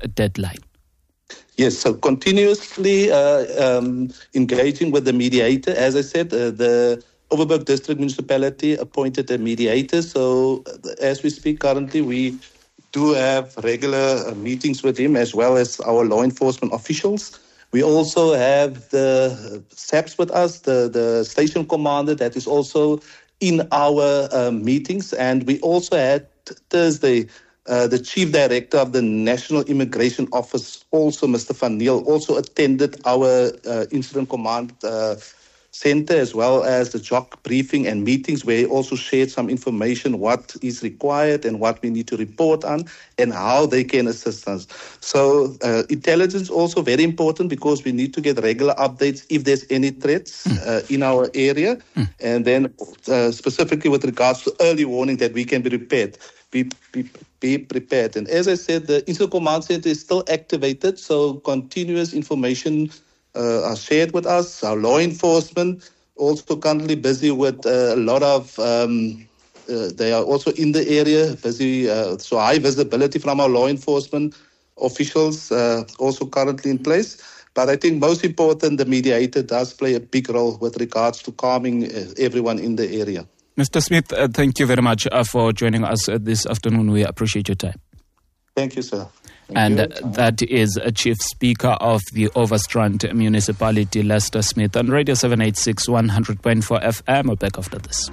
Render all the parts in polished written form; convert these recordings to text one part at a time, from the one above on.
deadline? Yes, so continuously engaging with the mediator. As I said, the Overberg District Municipality appointed a mediator. So as we speak currently, we do have regular meetings with him as well as our law enforcement officials. We also have the SAPS with us, the station commander that is also in our meetings. And we also had Thursday, the Chief Director of the National Immigration Office, also Mr. Van Neel, also attended our Incident Command Center as well as the JOC briefing and meetings, where he also shared some information, what is required and what we need to report on and how they can assist us. So intelligence also very important, because we need to get regular updates if there's any threats in our area. And then specifically with regards to early warning, that we can be prepared. Be prepared. And as I said, the Incident Command Center is still activated, so continuous information are shared with us. Our law enforcement also currently busy with a lot of, they are also in the area, busy, so high visibility from our law enforcement officials also currently in place. But I think most important, the mediator does play a big role with regards to calming everyone in the area. Mr. Smith, thank you very much for joining us this afternoon. We appreciate your time. Thank you, sir. That is Chief Speaker of the Overstrand Municipality, Lester Smith, on Radio 786 100.4 FM. We're back after this.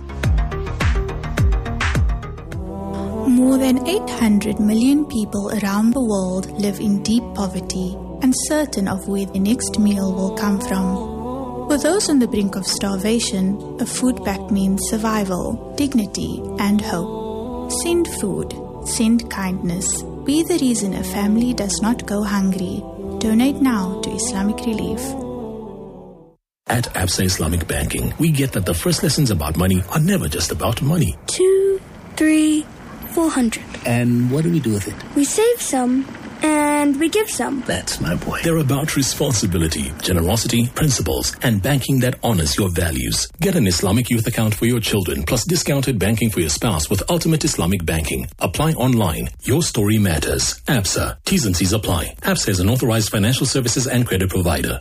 More than 800 million people around the world live in deep poverty, uncertain of where the next meal will come from. For those on the brink of starvation, a food pact means survival, dignity, and hope. Send food. Send kindness. Be the reason a family does not go hungry. Donate now to Islamic Relief. At Absa Islamic Banking, we get that the first lessons about money are never just about money. 2, 3, 400. And what do we do with it? We save some, and we give some. That's my boy. They're about responsibility, generosity, principles, and banking that honors your values. Get an Islamic youth account for your children, plus discounted banking for your spouse with Ultimate Islamic Banking. Apply online. Your story matters. Absa. T's and C's apply. Absa is an authorized financial services and credit provider.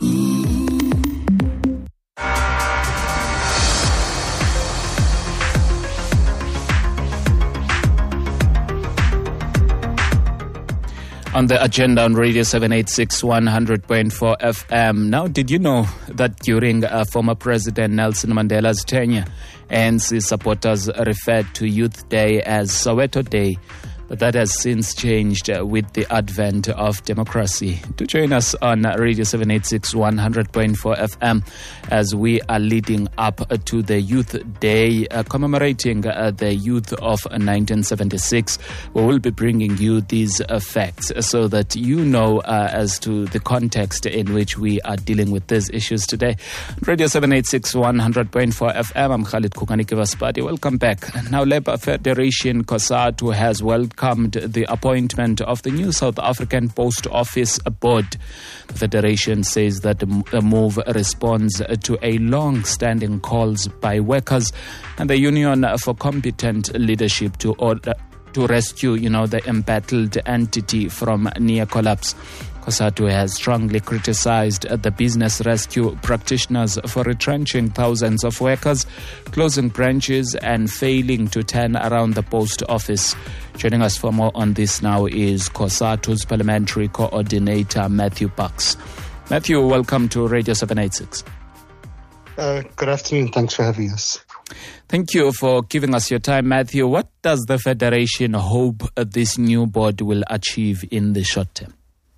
On the agenda on Radio 786 100.4 FM. Now, did you know that during former President Nelson Mandela's tenure, ANC supporters referred to Youth Day as Soweto Day? But that has since changed with the advent of democracy. To join us on Radio 786 100.4 FM as we are leading up to the Youth Day, commemorating the youth of 1976, we will be bringing you these facts so that you know as to the context in which we are dealing with these issues today. Radio 786 100.4 FM, I'm Khalid Kukanike-Vaspati. Welcome back. Now, Labour Federation COSATU has welcomed the appointment of the new South African Post Office Board. The Federation says that the move responds to a long-standing calls by workers and the Union for Competent Leadership to rescue, the embattled entity from near collapse. COSATU has strongly criticized the business rescue practitioners for retrenching thousands of workers, closing branches and failing to turn around the post office. Joining us for more on this now is COSATU's Parliamentary Coordinator, Matthew Parks. Matthew, welcome to Radio 786. Good afternoon. Thanks for having us. Thank you for giving us your time, Matthew. What does the Federation hope this new board will achieve in the short term?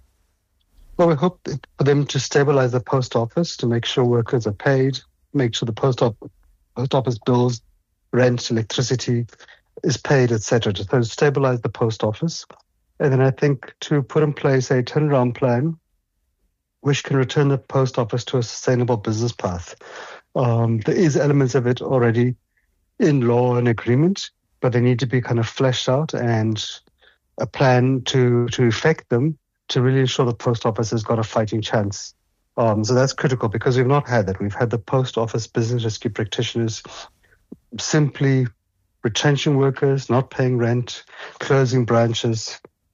Well, we hope for them to stabilize the post office, to make sure workers are paid, make sure the post office bills, rent, electricity is paid, etc. So stabilize the post office. And then I think to put in place a turnaround plan which can return the post office to a sustainable business path. There is elements of it already in law and agreement, but they need to be kind of fleshed out and a plan to effect them, to really ensure the post office has got a fighting chance. So that's critical because we've not had that. We've had the post office business rescue practitioners simply retrenching workers, not paying rent, closing branches,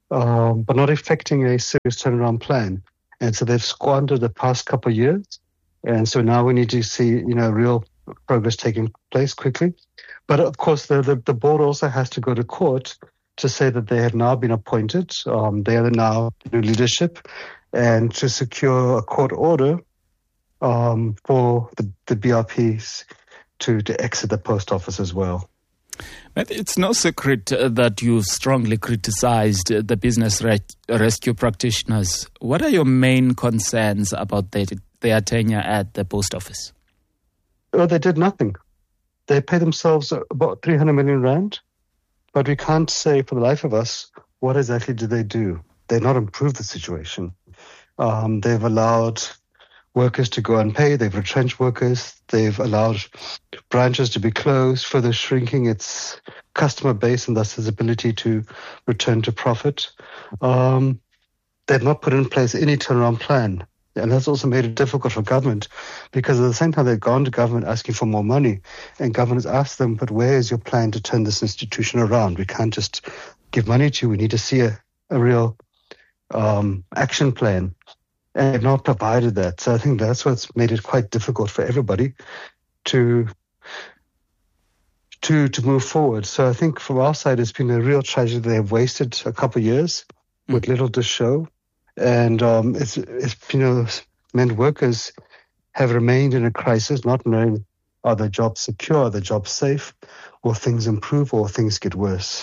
but not effecting a serious turnaround plan. And so they've squandered the past couple of years. And so now we need to see, real progress taking place quickly. But of course, the board also has to go to court to say that they have now been appointed. They are now new leadership, and to secure a court order for the BRPs to exit the post office as well. But it's no secret that you've strongly criticized the business rescue practitioners. What are your main concerns about their tenure at the post office? Well, they did nothing. They pay themselves about 300 million rand, but we can't say for the life of us what exactly did they do. They've not improved the situation. They've allowed workers to go unpaid. They've retrenched workers. They've allowed branches to be closed, further shrinking its customer base and thus its ability to return to profit. They've not put in place any turnaround plan. And that's also made it difficult for government, because at the same time they've gone to government asking for more money, and government has asked them, but where is your plan to turn this institution around? We can't just give money to you. We need to see a real action plan. And they've not provided that. So I think that's what's made it quite difficult for everybody to move forward. So I think from our side, it's been a real tragedy. They have wasted a couple of years with little to show. And it's meant workers have remained in a crisis, not knowing, are their jobs secure, are their jobs safe, will things improve or things get worse?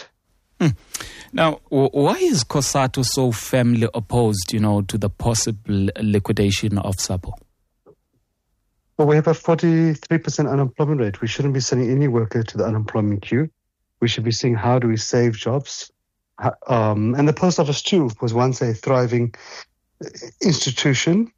Now, why is COSATU so firmly opposed, to the possible liquidation of SAPO? Well, we have a 43% unemployment rate. We shouldn't be sending any worker to the unemployment queue. We should be seeing how do we save jobs. And the post office, too, was once a thriving institution.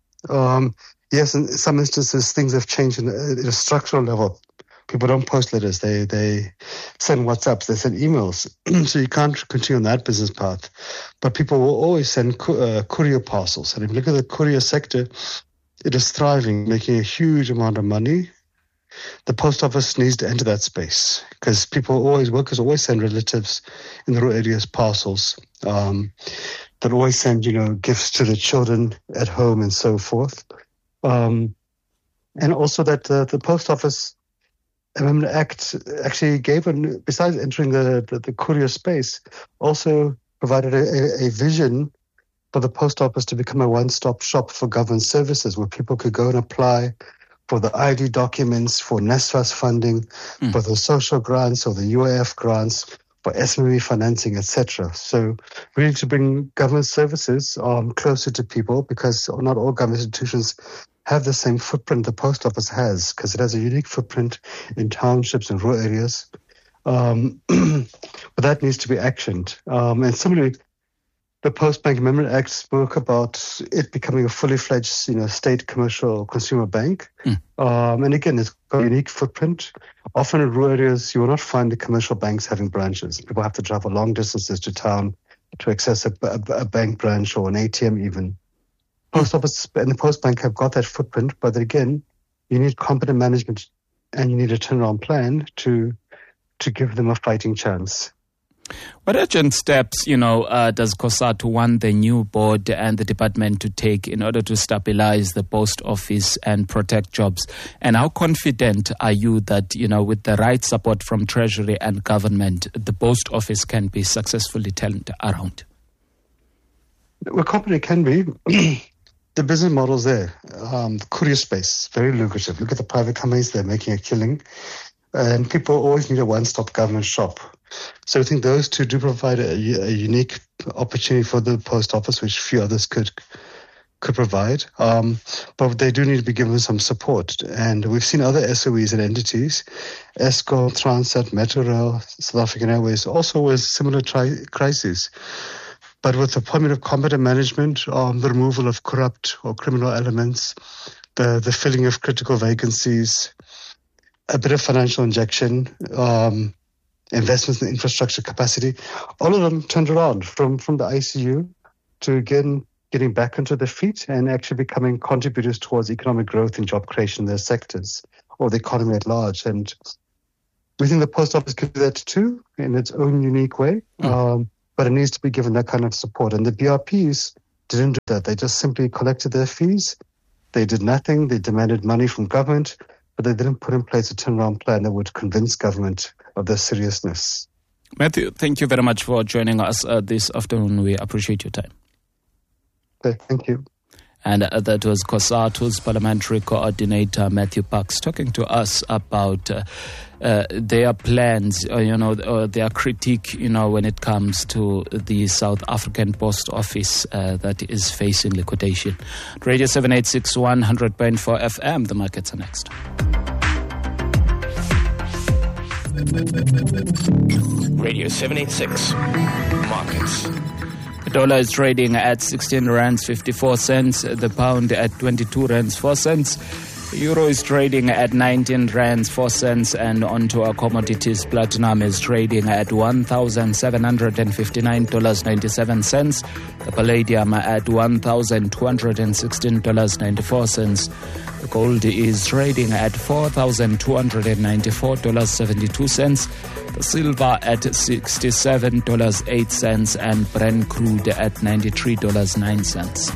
Yes, in some instances, things have changed at a structural level. People don't post letters. They send WhatsApps. They send emails. So you can't continue on that business path. But people will always send courier parcels. And if you look at the courier sector, it is thriving, making a huge amount of money. The post office needs to enter that space, because workers always send relatives in the rural areas parcels. They'll always send, gifts to the children at home and so forth. And also that the Post Office Amendment Act actually besides entering the courier space, also provided a vision for the post office to become a one-stop shop for government services, where people could go and apply for the ID documents, for NSFAS funding, for the social grants or the UIF grants, for SME financing, etc. So we need to bring government services closer to people, because not all government institutions have the same footprint the post office has, because it has a unique footprint in townships and rural areas. But that needs to be actioned. And similarly, the Post-Bank Amendment Act spoke about it becoming a fully fledged, state commercial consumer bank. And again, it's got a unique footprint. Often in rural areas, you will not find the commercial banks having branches. People have to travel long distances to town to access a bank branch or an ATM even. Post office and the Post Bank have got that footprint, but again, you need competent management and you need a turnaround plan to give them a fighting chance. What urgent steps, does COSATU want the new board and the department to take in order to stabilize the post office and protect jobs? And how confident are you that, with the right support from Treasury and government, the post office can be successfully turned around? We're confident it can be. The business model's there. The courier space, very lucrative. Look at the private companies, they're making a killing. And people always need a one-stop government shop. So I think those two do provide a unique opportunity for the post office, which few others could provide. But they do need to be given some support. And we've seen other SOEs and entities, Eskom, Transnet, Metrorail, South African Airways, also with similar crises. But with the appointment of competent management, the removal of corrupt or criminal elements, the filling of critical vacancies, a bit of financial injection, investments in infrastructure capacity, all of them turned around from the ICU to again getting back onto their feet and actually becoming contributors towards economic growth and job creation in their sectors or the economy at large. And we think the post office can do that too in its own unique way. but it needs to be given that kind of support. And the BRPs didn't do that. They just simply collected their fees. They did nothing. They demanded money from government, but they didn't put in place a turnaround plan that would convince government of their seriousness. Matthew, thank you very much for joining us this afternoon. We appreciate your time. Okay, thank you. And that was COSATU's Parliamentary Coordinator, Matthew Parks, talking to us about their plans, their critique, when it comes to the South African Post Office that is facing liquidation. Radio 786 100.4 FM, the markets are next. Radio 786, markets. The dollar is trading at 16 rands 54 cents, the pound at 22 rands 4 cents. The euro is trading at 19 rands 4 cents, and onto our commodities, platinum is trading at $1,759.97, the palladium at $1,216.94. The gold is trading at $4,294.72. The silver at $67.08 and Brent crude at $93.09.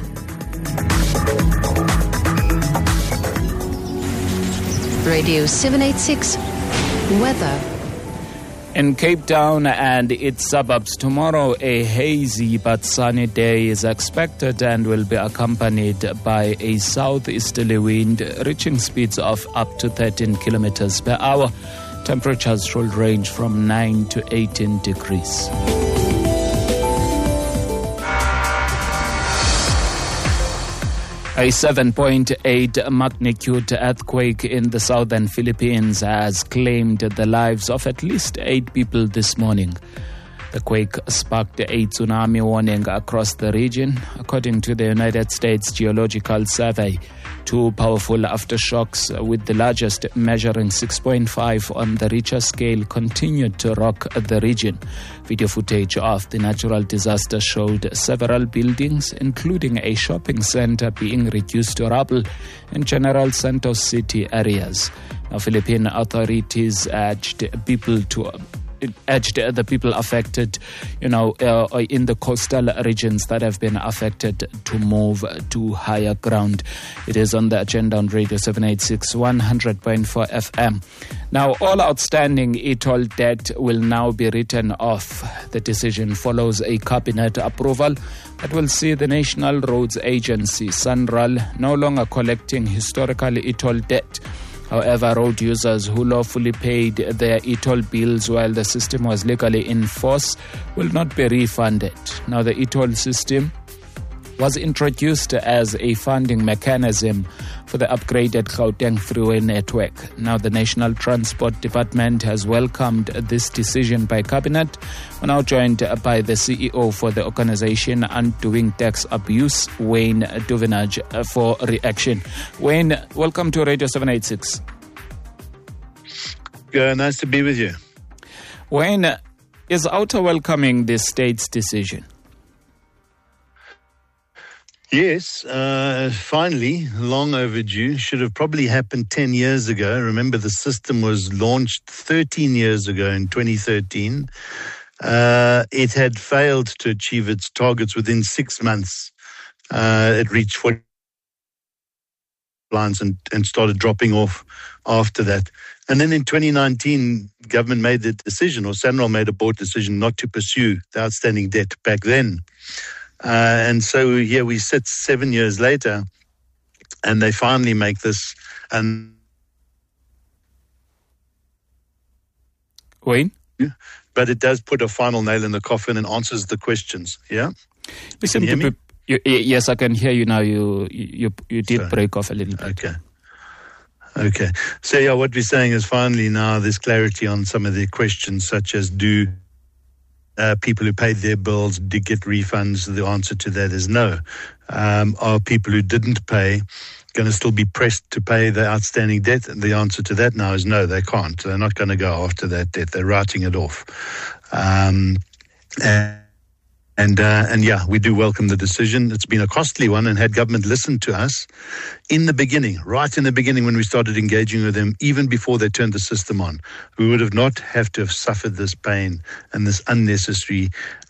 Radio 786 weather. In Cape Town and its suburbs tomorrow, a hazy but sunny day is expected and will be accompanied by a southeasterly wind reaching speeds of up to 13 kilometers per hour. Temperatures should range from 9 to 18 degrees. A 7.8 magnitude earthquake in the southern Philippines has claimed the lives of at least 8 people this morning. The quake sparked a tsunami warning across the region. According to the United States Geological Survey, 2 powerful aftershocks, with the largest measuring 6.5 on the Richter scale, continued to rock the region. Video footage of the natural disaster showed several buildings, including a shopping center, being reduced to rubble in General Santos City areas. Now, Philippine authorities urged the people affected, in the coastal regions that have been affected, to move to higher ground. It is on the agenda on Radio 786 100.4 FM. Now, all outstanding e-toll debt will now be written off. The decision follows a cabinet approval that will see the National Roads Agency, SANRAL, no longer collecting historical e-toll debt. However, road users who lawfully paid their e-toll bills while the system was legally in force will not be refunded. Now, the e-toll system was introduced as a funding mechanism for the upgraded Gauteng freeway network. Now, the National Transport Department has welcomed this decision by Cabinet. We're now joined by the CEO for the organization Undoing Tax Abuse, Wayne Duvenage, for reaction. Wayne, welcome to Radio 786. Nice to be with you. Wayne, is OUTA welcoming this state's decision? Yes, finally, long overdue. Should have probably happened 10 years ago. Remember, the system was launched 13 years ago in 2013. It had failed to achieve its targets within 6 months. It reached 40 lines and started dropping off after that. And then in 2019, government made the decision, or SANRAL made a board decision, not to pursue the outstanding debt back then. And so here we sit 7 years later, and they finally make this. And Wayne? But it does put a final nail in the coffin and answers the questions. Yeah? Listen, yes, I can hear you now. You did break off a little bit. Okay. So yeah, what we're saying is finally now there's clarity on some of the questions, such as do people who paid their bills did get refunds? The answer to that is no. Are people who didn't pay going to still be pressed to pay the outstanding debt? And the answer to that now is no, they can't. They're not going to go after that debt. They're writing it off. And And yeah, we do welcome the decision. It's been a costly one, and had government listened to us in the beginning, right in the beginning when we started engaging with them, even before they turned the system on, we would have not have to have suffered this pain and this unnecessary,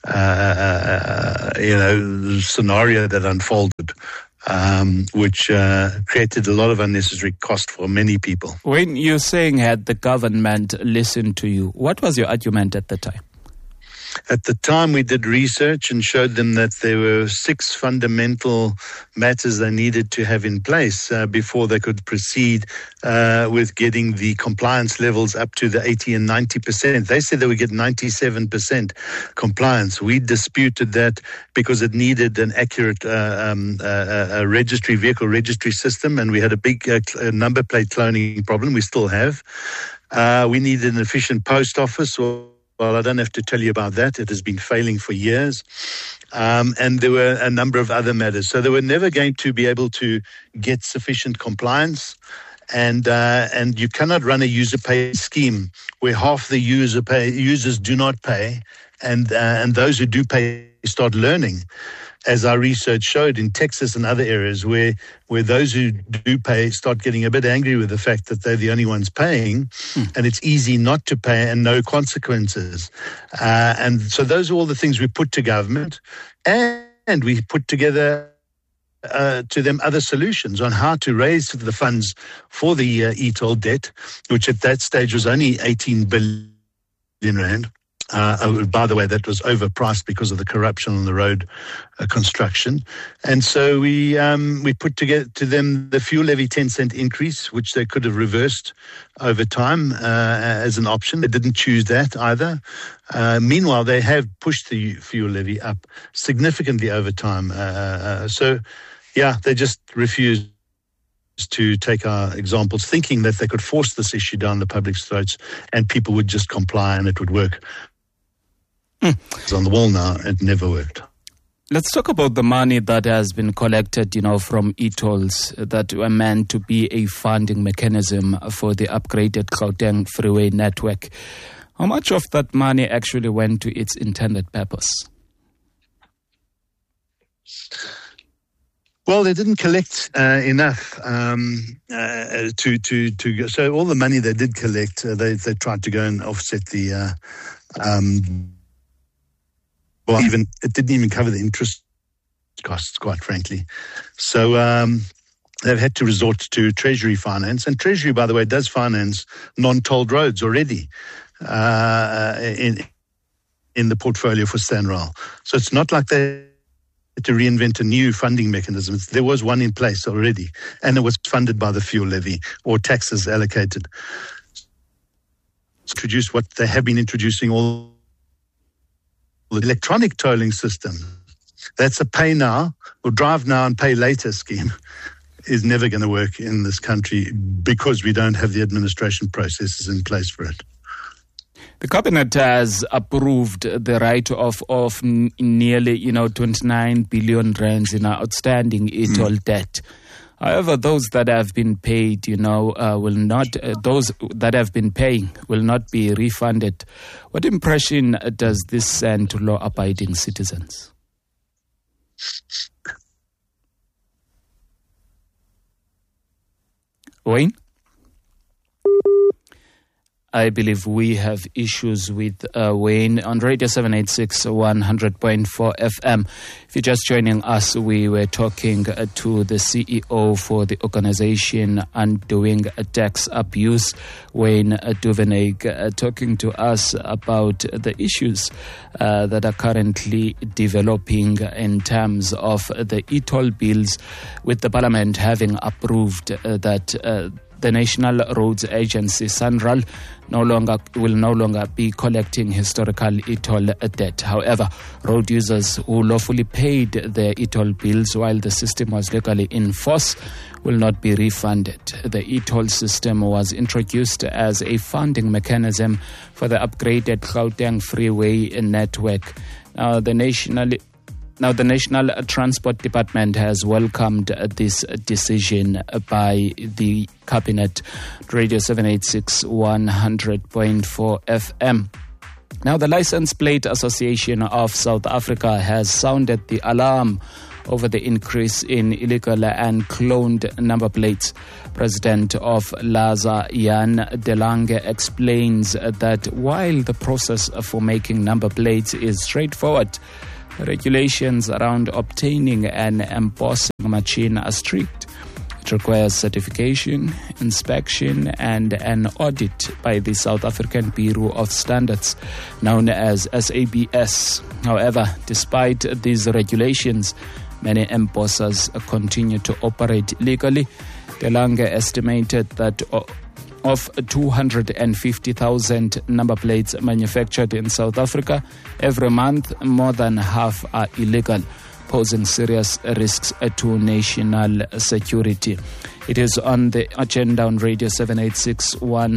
scenario that unfolded, which created a lot of unnecessary cost for many people. When you're saying had the government listened to you, what was your argument at the time? At the time, we did research and showed them that there were 6 fundamental matters they needed to have in place before they could proceed with getting the compliance levels up to the 80 and 90%. They said they would get 97% compliance. We disputed that because it needed an accurate vehicle registry system, and we had a big number plate cloning problem. We still have. We needed an efficient post office. Well, I don't have to tell you about that. It has been failing for years. And there were a number of other matters. So they were never going to be able to get sufficient compliance. And you cannot run a user pay scheme where half the users do not pay, and those who do pay start learning. As our research showed in Texas and other areas where those who do pay start getting a bit angry with the fact that they're the only ones paying, and it's easy not to pay and no consequences. And so those are all the things we put to government, and we put together to them other solutions on how to raise the funds for the e-toll debt, which at that stage was only 18 billion rand. By the way, that was overpriced because of the corruption on the road construction. And so we put together to them the fuel levy 10-cent increase, which they could have reversed over time as an option. They didn't choose that either. Meanwhile, they have pushed the fuel levy up significantly over time. So, yeah, they just refused to take our examples, thinking that they could force this issue down the public's throats and people would just comply and it would work. It's on the wall now. It never worked. Let's talk about the money that has been collected, from e-tolls that were meant to be a funding mechanism for the upgraded Gauteng freeway network. How much of that money actually went to its intended purpose? Well, they didn't collect enough to. So all the money they did collect, they tried to go and offset the. It didn't even cover the interest costs, quite frankly. So they've had to resort to Treasury finance, and Treasury, by the way, does finance non-tolled roads already in the portfolio for SANRAL. So it's not like they to reinvent a new funding mechanism. There was one in place already, and it was funded by the fuel levy or taxes allocated. Introduce what they have been introducing, all the electronic tolling system. That's a pay now or drive now and pay later scheme. Is never going to work in this country because we don't have the administration processes in place for it. The cabinet has approved the write-off of nearly, 29 billion rands in outstanding e-toll debt. However, those that have been paid, will not. Those that have been paying will not be refunded. What impression does this send to law-abiding citizens? Wayne? I believe we have issues with Wayne on Radio 786 100.4 FM. If you're just joining us, we were talking to the CEO for the organization Undoing Tax Abuse, Wayne Duvenage, talking to us about the issues that are currently developing in terms of the e-toll bills, with the Parliament having approved that the National Roads Agency, SANRAL, will no longer be collecting historical e-toll debt. However, road users who lawfully paid their e-toll bills while the system was legally in force will not be refunded. The e-toll system was introduced as a funding mechanism for the upgraded Gauteng freeway network. Now, the National Transport Department has welcomed this decision by the Cabinet. Radio 786 100.4 FM. Now, the License Plate Association of South Africa has sounded the alarm over the increase in illegal and cloned number plates. President of LASA, Jan de Lange, explains that while the process for making number plates is straightforward, the regulations around obtaining an embossing machine are strict. It requires certification, inspection, and an audit by the South African Bureau of Standards, known as SABS. However, despite these regulations, many embossers continue to operate illegally. De Lange estimated that of 250,000 number plates manufactured in South Africa every month, more than half are illegal, posing serious risks to national security. It is on the agenda on Radio 786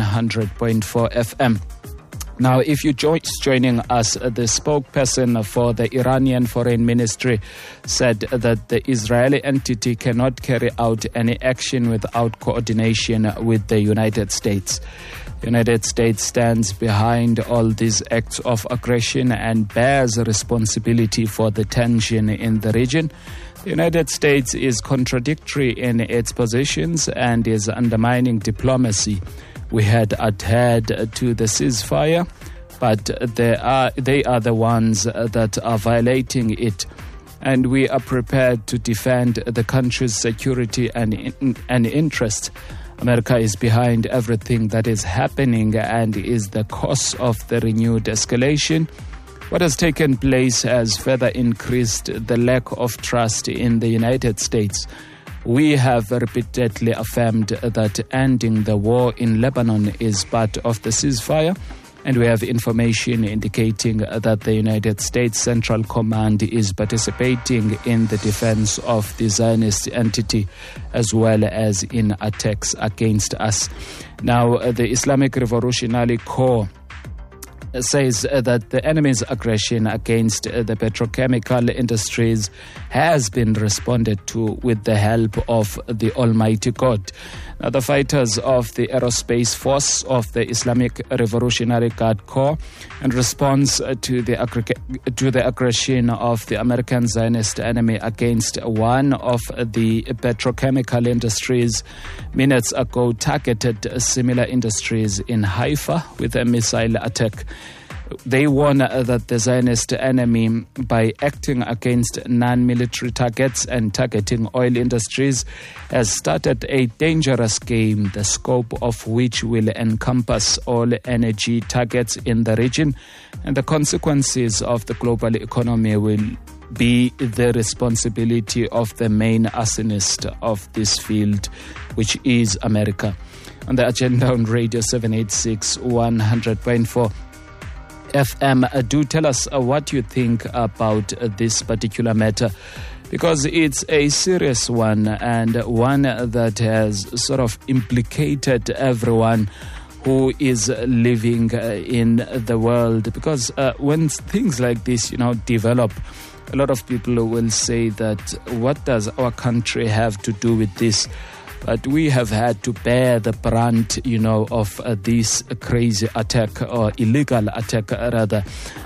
100.4 FM. Now, if you're joining us, the spokesperson for the Iranian Foreign Ministry said that the Israeli entity cannot carry out any action without coordination with the United States. The United States stands behind all these acts of aggression and bears responsibility for the tension in the region. The United States is contradictory in its positions and is undermining diplomacy. We had adhered to the ceasefire, but they are the ones that are violating it. And we are prepared to defend the country's security and interest. America is behind everything that is happening and is the cause of the renewed escalation. What has taken place has further increased the lack of trust in the United States. We have repeatedly affirmed that ending the war in Lebanon is part of the ceasefire, and we have information indicating that the United States Central Command is participating in the defense of the Zionist entity as well as in attacks against us. Now, the Islamic Revolutionary Corps says that the enemy's aggression against the petrochemical industries has been responded to with the help of the Almighty God. Now, the fighters of the Aerospace Force of the Islamic Revolutionary Guard Corps, in response to the aggression of the American Zionist enemy against one of the petrochemical industries, minutes ago targeted similar industries in Haifa with a missile attack. They warn that the Zionist enemy, by acting against non-military targets and targeting oil industries, has started a dangerous game, the scope of which will encompass all energy targets in the region, and the consequences of the global economy will be the responsibility of the main arsonist of this field, which is America. On the agenda on Radio 786 100.4 FM, do tell us what you think about this particular matter, because it's a serious one and one that has sort of implicated everyone who is living in the world. Because when things like this, develop, a lot of people will say that what does our country have to do with this? But we have had to bear the brunt, of this crazy attack, or illegal attack rather,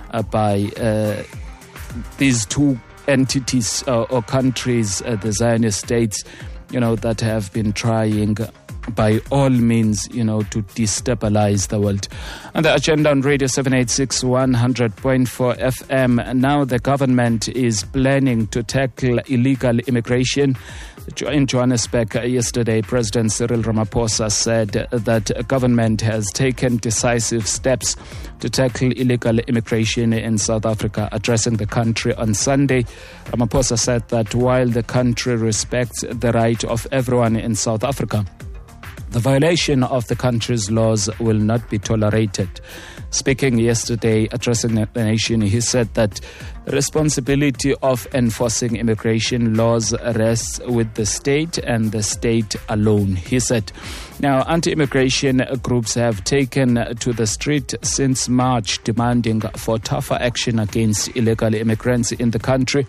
by these two entities or countries, the Zionist states, that have been trying by all means, to destabilize the world. On the agenda on Radio 786 100.4 FM, now the government is planning to tackle illegal immigration. In Johannesburg yesterday, President Cyril Ramaphosa said that government has taken decisive steps to tackle illegal immigration in South Africa. Addressing the country on Sunday, Ramaphosa said that while the country respects the right of everyone in South Africa, the violation of the country's laws will not be tolerated. Speaking yesterday, addressing the nation, he said that the responsibility of enforcing immigration laws rests with the state and the state alone. He said, now, anti-immigration groups have taken to the street since March, demanding for tougher action against illegal immigrants in the country.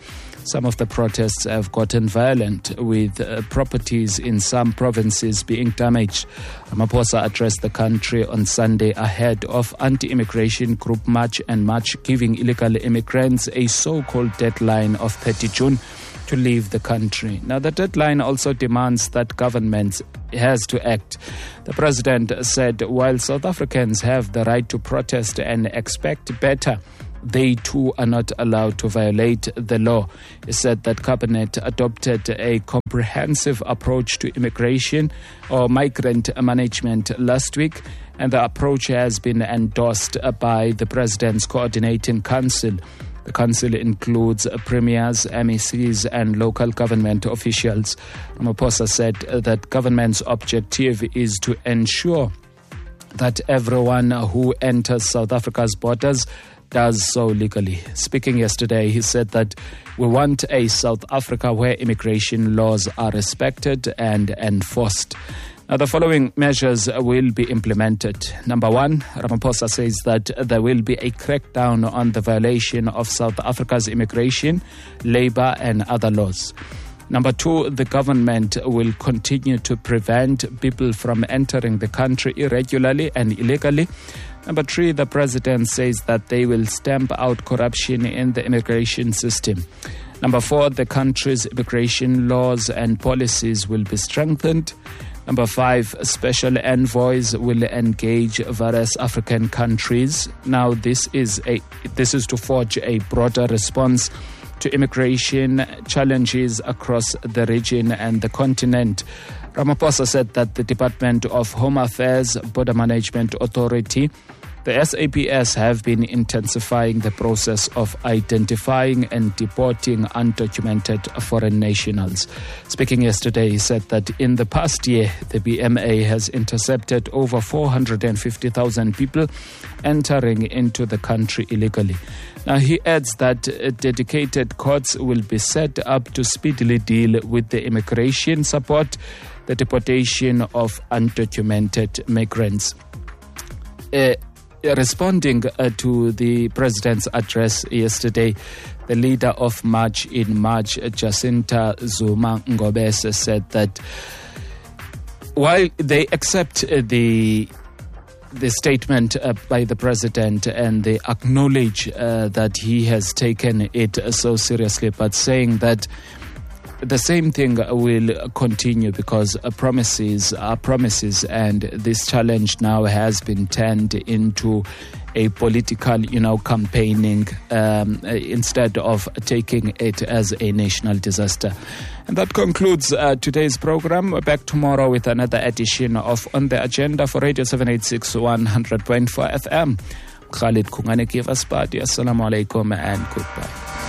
Some of the protests have gotten violent, with properties in some provinces being damaged. Ramaphosa addressed the country on Sunday ahead of anti-immigration group March and March, giving illegal immigrants a so-called deadline of 30 June to leave the country. Now, the deadline also demands that government has to act. The president said while South Africans have the right to protest and expect better, they too are not allowed to violate the law. He said that Cabinet adopted a comprehensive approach to immigration or migrant management last week, and the approach has been endorsed by the President's Coordinating Council. The council includes premiers, MECs and local government officials. Ramaphosa said that government's objective is to ensure that everyone who enters South Africa's borders does so legally. Speaking yesterday, he said that we want a South Africa where immigration laws are respected and enforced. Now, the following measures will be implemented. Number one, Ramaphosa says that there will be a crackdown on the violation of South Africa's immigration, labour and other laws. Number two, the government will continue to prevent people from entering the country irregularly and illegally. Number three, the president says that they will stamp out corruption in the immigration system. Number four, the country's immigration laws and policies will be strengthened. Number five, special envoys will engage various African countries. Now, this is to forge a broader response to immigration challenges across the region and the continent. Ramaphosa said that the Department of Home Affairs, Border Management Authority, the SAPS have been intensifying the process of identifying and deporting undocumented foreign nationals. Speaking yesterday, he said that in the past year, the BMA has intercepted over 450,000 people entering into the country illegally. Now, he adds that dedicated courts will be set up to speedily deal with the immigration support, the deportation of undocumented migrants. Responding to the president's address yesterday, the leader of March in March, Jacinta Zuma Ngobese, said that while they accept the statement by the president and they acknowledge that he has taken it so seriously, but saying that the same thing will continue because promises are promises, and this challenge now has been turned into a political, campaigning instead of taking it as a national disaster. And that concludes today's program. We're back tomorrow with another edition of On the Agenda for Radio 786 100.4 FM. Khalid Kungane, give us Assalamu alaikum and goodbye.